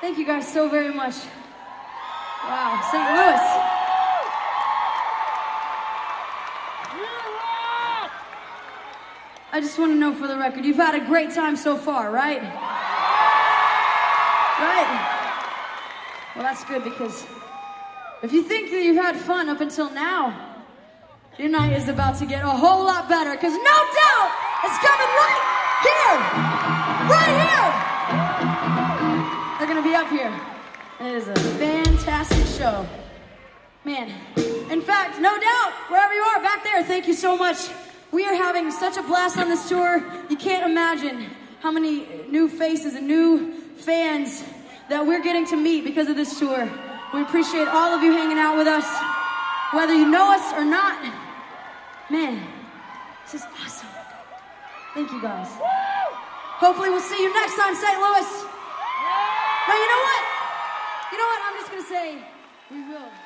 Thank you guys so very much. Wow, St. Louis. I just want to know for the record, you've had a great time so far, right? Right? Well, that's good, because if you think that you've had fun up until now, your night is about to get a whole lot better, because no doubt it's coming right here! Right here! They're gonna be up here, and it is a fantastic show. Man, in fact, no doubt, wherever you are back there, thank you so much. We are having such a blast on this tour. You can't imagine how many new faces and new fans that we're getting to meet because of this tour. We appreciate all of you hanging out with us, whether you know us or not. Man, this is awesome. Thank you guys. Hopefully we'll see you next time, St. Louis. Now, you know what? I'm just gonna say, we will.